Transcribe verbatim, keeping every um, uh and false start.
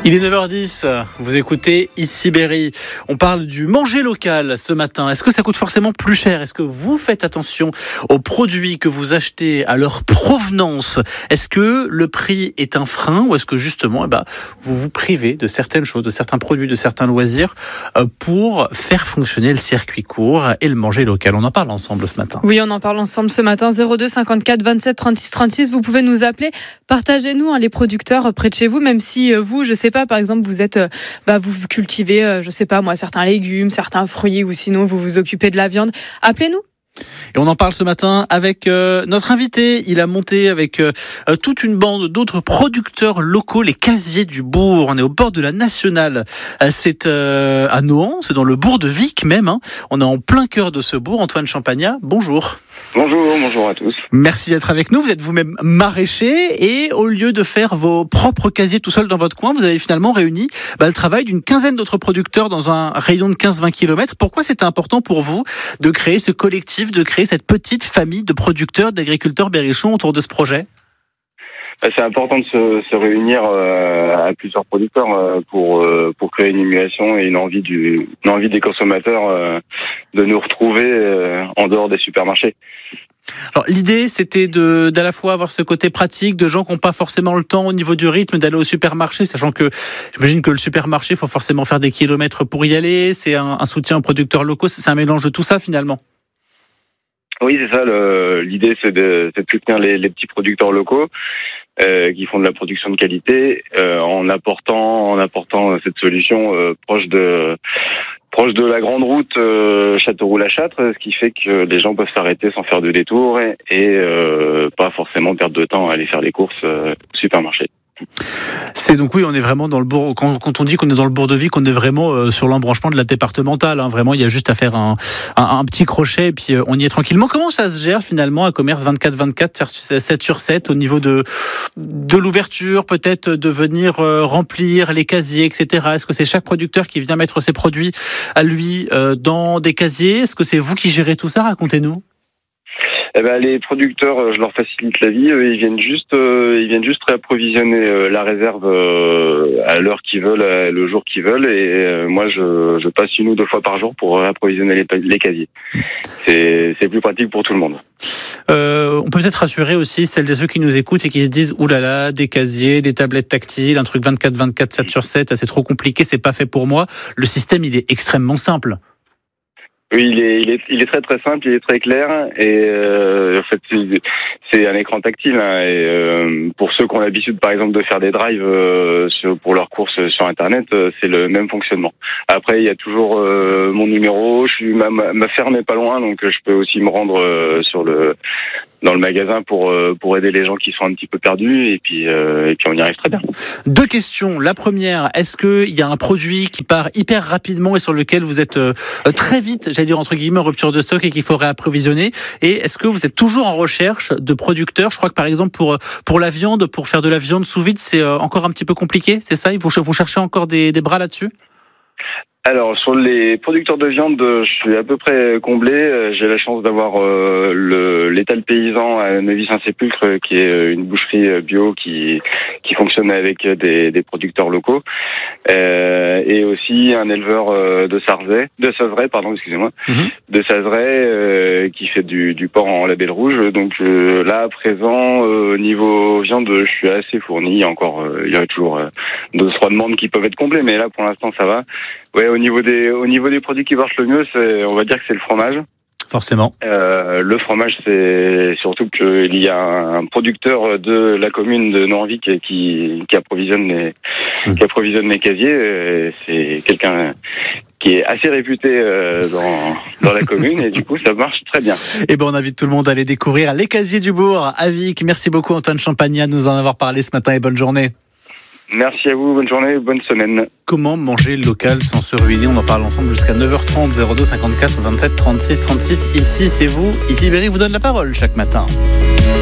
Il est neuf heures dix, vous écoutez Ici Berry. On parle du manger local ce matin. Est-ce que ça coûte forcément plus cher ? Est-ce que vous faites attention aux produits que vous achetez, à leur provenance ? Est-ce que le prix est un frein ou est-ce que justement eh ben, vous vous privez de certaines choses, de certains produits, de certains loisirs pour faire fonctionner le circuit court et le manger local ? On en parle ensemble ce matin. Oui, on en parle ensemble ce matin. zéro deux cinquante-quatre vingt-sept trente-six trente-six. Vous pouvez nous appeler. Partagez-nous hein, les producteurs près de chez vous, même si euh, vous, je sais pas, par exemple, vous êtes, euh, bah, vous cultivez, euh, je sais pas moi, certains légumes, certains fruits, ou sinon vous vous occupez de la viande. Appelez-nous. Et on en parle ce matin avec euh, notre invité. Il a monté avec euh, toute une bande d'autres producteurs locaux, les Casiers du Bourg. On est au bord de la Nationale. Euh, c'est euh, à Nohant, c'est dans le bourg de Vic même. Hein. On est en plein cœur de ce bourg. Antoine Champagnat, bonjour. Bonjour, bonjour à tous. Merci d'être avec nous. Vous êtes vous-même maraîcher et au lieu de faire vos propres casiers tout seul dans votre coin, vous avez finalement réuni bah, le travail d'une quinzaine d'autres producteurs dans un rayon de quinze à vingt kilomètres. Pourquoi c'était important pour vous de créer ce collectif, de créer cette petite famille de producteurs, d'agriculteurs berrichons autour de ce projet ? C'est important de se, se réunir euh, à plusieurs producteurs euh, pour euh, pour créer une émulation et une envie du une envie des consommateurs euh, de nous retrouver euh, en dehors des supermarchés. Alors l'idée c'était de d'à la fois avoir ce côté pratique de gens qui n'ont pas forcément le temps au niveau du rythme d'aller au supermarché, sachant que j'imagine que le supermarché il faut forcément faire des kilomètres pour y aller. C'est un, un soutien aux producteurs locaux. C'est un mélange de tout ça finalement. Oui, c'est ça. Le, l'idée, c'est de, c'est de soutenir les, les petits producteurs locaux euh, qui font de la production de qualité, euh, en apportant, en apportant cette solution euh, proche de, proche de la grande route euh, Châteauroux-la-Châtre, ce qui fait que les gens peuvent s'arrêter sans faire de détour et, et euh, pas forcément perdre de temps à aller faire les courses euh, au supermarché. C'est donc oui, on est vraiment dans le bourg. Quand, quand on dit qu'on est dans le bourg de Vic, on est vraiment euh, sur l'embranchement de la départementale. Hein. Vraiment, il y a juste à faire un, un, un petit crochet et puis euh, on y est tranquillement. Comment ça se gère finalement un commerce vingt-quatre vingt-quatre, sept sur sept au niveau de de l'ouverture, peut-être de venir euh, remplir les casiers, et cetera. Est-ce que c'est chaque producteur qui vient mettre ses produits à lui euh, dans des casiers ? Est-ce que c'est vous qui gérez tout ça ? Racontez-nous. Eh ben, les producteurs, je leur facilite la vie. Ils viennent juste, euh, ils viennent juste réapprovisionner euh, la réserve euh, à l'heure qu'ils veulent, euh, le jour qu'ils veulent. Et euh, moi, je, je passe une ou deux fois par jour pour réapprovisionner les, les casiers. C'est, c'est plus pratique pour tout le monde. Euh, on peut peut-être rassurer aussi celles et ceux qui nous écoutent et qui se disent « Ouh là là, des casiers, des tablettes tactiles, un truc vingt-quatre vingt-quatre, sept sur sept, c'est trop compliqué, c'est pas fait pour moi ». Le système, il est extrêmement simple. Oui, il est, il est, il est très très simple, il est très clair et euh, en fait c'est, c'est un écran tactile hein, et euh, pour ceux qui ont l'habitude par exemple de faire des drives euh, sur, pour leurs courses sur internet, euh, c'est le même fonctionnement. Après il y a toujours euh, mon numéro, je suis ma, ma ferme est pas loin donc je peux aussi me rendre euh, sur le dans le magasin pour euh, pour aider les gens qui sont un petit peu perdus et puis euh, et puis on y arrive très bien. Deux questions. La première, est-ce que il y a un produit qui part hyper rapidement et sur lequel vous êtes euh, très vite, j'allais dire entre guillemets en rupture de stock et qu'il faut réapprovisionner ? Et est-ce que vous êtes toujours en recherche de producteurs ? Je crois que par exemple pour pour la viande, pour faire de la viande sous vide, c'est encore un petit peu compliqué, c'est ça ? Vous vous cherchez encore des des bras là-dessus ? Alors sur les producteurs de viande, je suis à peu près comblé. J'ai la chance d'avoir euh, le l'étal paysan à Neuvy-Saint-Sépulcre, qui est une boucherie bio qui qui fonctionne avec des, des producteurs locaux, euh, et aussi un éleveur de Sarzay, de Sazray, pardon, excusez-moi, mm-hmm. de Sazray, euh, qui fait du, du porc en label rouge. Donc euh, là, à présent, euh, niveau viande, je suis assez fourni. Il y a encore, euh, il y a toujours euh, deux trois demandes qui peuvent être comblées, mais là, pour l'instant, ça va. Ouais, au niveau des au niveau des produits qui marchent le mieux, c'est on va dire que c'est le fromage. Forcément. Euh, le fromage, c'est surtout qu'il y a un producteur de la commune de Nohant-Vic qui, qui qui approvisionne les mmh. qui approvisionne les casiers. C'est quelqu'un qui est assez réputé euh, dans dans la commune et du coup ça marche très bien. Et ben on invite tout le monde à aller découvrir les Casiers du Bourg à Vic. Merci beaucoup Antoine Champagnat de nous en avoir parlé ce matin et bonne journée. Merci à vous, bonne journée, bonne semaine. Comment manger local sans se ruiner ? On en parle ensemble jusqu'à neuf heures trente, zéro deux cinquante-quatre vingt-sept trente-six trente-six. Ici, c'est vous. Ici, Berry vous donne la parole chaque matin.